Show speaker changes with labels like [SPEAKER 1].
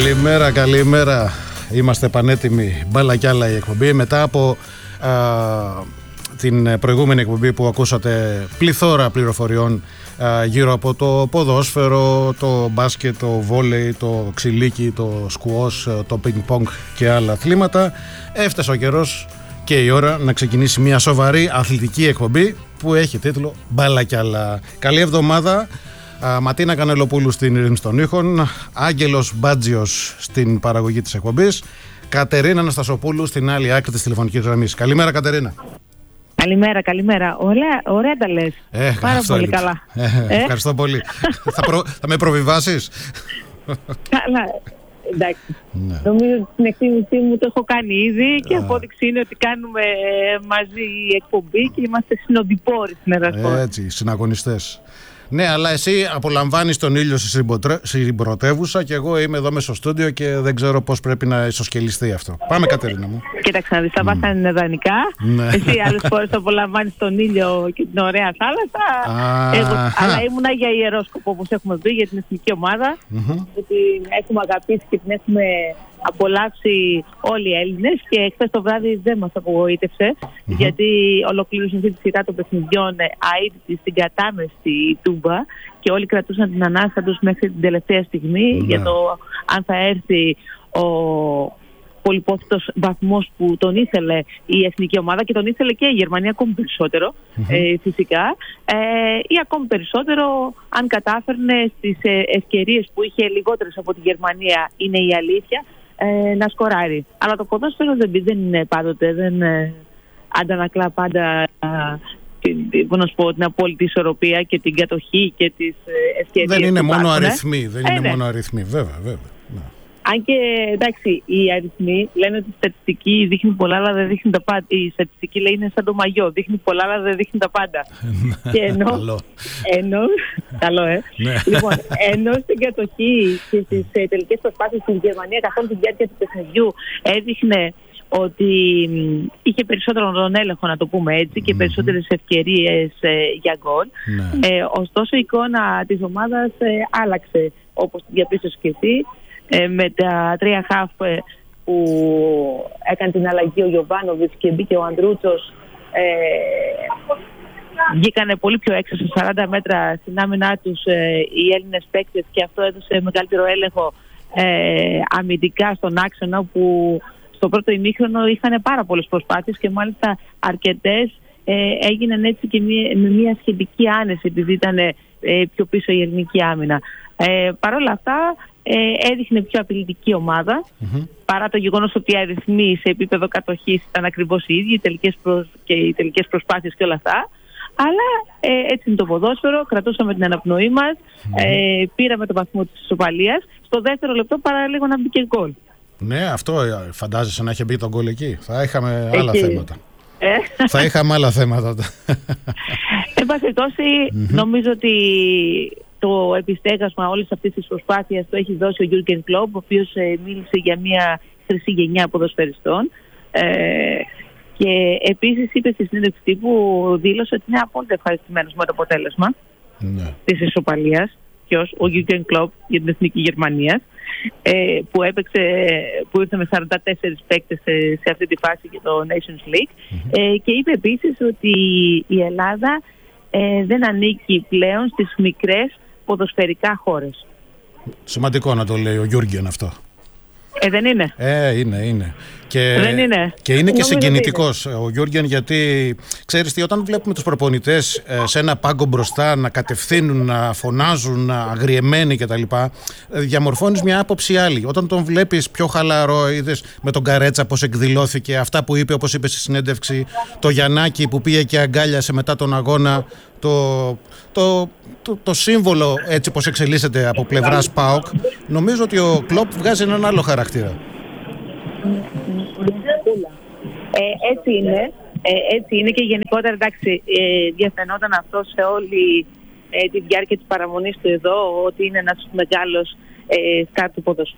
[SPEAKER 1] Καλημέρα, καλημέρα. Είμαστε πανέτοιμοι. Μπάλα κι άλλα η εκπομπή. Μετά από την προηγούμενη εκπομπή που ακούσατε πληθώρα πληροφοριών γύρω από το ποδόσφαιρο, το μπάσκετ, το βόλεϊ, το ξυλίκι, το σκουός, το πινκ-πονγκ και άλλα αθλήματα, έφτασε ο καιρός και η ώρα να ξεκινήσει μια σοβαρή αθλητική εκπομπή που έχει τίτλο «Μπάλα κι άλλα». Καλή εβδομάδα. Ματίνα Κανελοπούλου στην ρύθμιση των ήχων, Άγγελος Μπάτζιος στην παραγωγή της εκπομπής, Κατερίνα Αναστασοπούλου στην άλλη άκρη της τηλεφωνικής γραμμής. Καλημέρα, Κατερίνα.
[SPEAKER 2] Καλημέρα, καλημέρα. Ωραία τα λες. Πάρα πολύ καλά.
[SPEAKER 1] Ευχαριστώ πολύ. Θα με προβιβάσεις?
[SPEAKER 2] Καλά. Εντάξει. Ναι. Νομίζω ότι την εκτίμησή μου το έχω κάνει ήδη και απόδειξη είναι ότι κάνουμε μαζί εκπομπή και είμαστε συνοδοιπόροι στην Ελλάδα.
[SPEAKER 1] Έτσι, συναγωνιστές. Ναι, αλλά εσύ απολαμβάνεις τον ήλιο στην πρωτεύουσα και εγώ είμαι εδώ μέσα στο στούντιο και δεν ξέρω πώς πρέπει να ισοσκελιστεί αυτό. Πάμε, Κατερίνα μου.
[SPEAKER 2] Κοίταξε να δεις, τα βάσανα είναι δανεικά. Ναι. Εσύ άλλες φορές απολαμβάνεις τον ήλιο και την ωραία θάλασσα. Αλλά ήμουνα για ιερόσκοπο, όπως έχουμε πει, για την εθνική ομάδα. Που την έχουμε αγαπήσει και την έχουμε απολαύσει όλοι οι Έλληνες και χθες το βράδυ δεν μας απογοήτευσε, γιατί ολοκλήρωσε αυτή τη σειρά των παιχνιδιών αίτητη στην κατάμεστη Τούμπα και όλοι κρατούσαν την ανάσα τους μέχρι την τελευταία στιγμή για το αν θα έρθει ο πολυπόθητος βαθμός που τον ήθελε η εθνική ομάδα και τον ήθελε και η Γερμανία ακόμη περισσότερο, φυσικά, ή ακόμη περισσότερο αν κατάφερνε στις ευκαιρίες που είχε λιγότερες από τη Γερμανία, είναι η αλήθεια, να σκοράρει. Αλλά το ποδόσφαιρο δεν είναι πάντοτε, δεν αντανακλά πάντα την απόλυτη ισορροπία και την κατοχή και τις ευκαιρίες.
[SPEAKER 1] Δεν είναι μόνο αριθμοί, μόνο αριθμοί, βέβαια. Ναι.
[SPEAKER 2] Αν και εντάξει, οι αριθμοί λένε ότι η στατιστική δείχνει πολλά, αλλά δεν δείχνει τα πάντα. Η στατιστική λέει είναι σαν το μαγιό, δείχνει πολλά, αλλά δεν δείχνει τα πάντα. Και καλό, Λοιπόν, ενώ στην κατοχή και στις τελικές προσπάθειες στην Γερμανία καθ' όλη τη διάρκεια του παιχνιδιού έδειχνε ότι είχε περισσότερο τον έλεγχο, να το πούμε έτσι, και περισσότερες ευκαιρίες για γκολ. Ωστόσο η εικόνα της ομάδας άλλαξε, όπως διαπίστωσε και εσύ, με τα τρία χαφ που έκανε την αλλαγή ο Γιοβάνοβιτς και μπήκε ο Ανδρούτσος, βγήκανε πολύ πιο έξω σε 40 μέτρα στην άμυνά τους οι Έλληνες παίκτες και αυτό έδωσε μεγαλύτερο έλεγχο αμυντικά στον άξονα, που στο πρώτο ημίχρονο είχαν πάρα πολλές προσπάθειες και μάλιστα αρκετές έγιναν έτσι και με μια σχετική άνεση, επειδή ήταν πιο πίσω η ελληνική άμυνα. Παρ' όλα αυτά έδειχνε πιο απειλητική ομάδα, παρά το γεγονός ότι οι αριθμοί σε επίπεδο κατοχής ήταν ακριβώς οι ίδιοι, οι τελικές προσπάθειες και όλα αυτά. Αλλά έτσι είναι το ποδόσφαιρο, κρατούσαμε την αναπνοή μας, πήραμε το βαθμό της ισοπαλίας. Στο δεύτερο λεπτό παραλίγο να μπήκε γκολ. Ναι, αυτό φαντάζεσαι να είχε μπει το γκολ εκεί? Θα είχαμε άλλα θέματα. Θα είχαμε άλλα θέματα. Εν πάση περιπτώσει, νομίζω ότι το επιστέγασμα όλης αυτής της προσπάθειας το έχει δώσει ο Γιούργκεν Κλοπ, ο οποίος μίλησε για μια χρυσή γενιά ποδοσφαιριστών. Και επίσης είπε στη συνέντευξη τύπου, δήλωσε ότι είναι απόλυτα ευχαριστημένος με το αποτέλεσμα της ισοπαλίας. Ποιος? Ο Γιούργκεν Κλοπ για την εθνική Γερμανία, που ήρθε με 44 παίκτες σε αυτή τη φάση για το Nations League. Και είπε επίσης ότι η Ελλάδα δεν ανήκει πλέον στις μικρές ποδοσφαιρικά χώρες.
[SPEAKER 1] Σημαντικό να το λέει ο Γιούργεν αυτό.
[SPEAKER 2] Δεν είναι?
[SPEAKER 1] Είναι. Και,
[SPEAKER 2] δεν είναι.
[SPEAKER 1] Και είναι και συγκινητικός ο Γιούργεν, γιατί ξέρεις τι, όταν βλέπουμε τους προπονητές σε ένα πάγκο μπροστά να κατευθύνουν, να φωνάζουν, να αγριεμένοι κτλ., διαμορφώνεις μια άποψη άλλη. Όταν τον βλέπεις πιο χαλαρό, είδες με τον Καρέτσα πώς εκδηλώθηκε, αυτά που είπε, όπως είπε στη συνέντευξη, το Γιαννάκη που πήγε και αγκάλιασε μετά τον αγώνα, το σύμβολο έτσι πως εξελίσσεται από πλευράς ΠΑΟΚ, νομίζω ότι ο Κλοπ βγάζει έναν άλλο χαρακτήρα.
[SPEAKER 2] Έτσι είναι και γενικότερα, εντάξει, διαφαινόταν αυτό σε όλη τη διάρκεια της παραμονής του εδώ, ότι είναι ένας μεγάλος σκάρ του ποδοσφαίρου.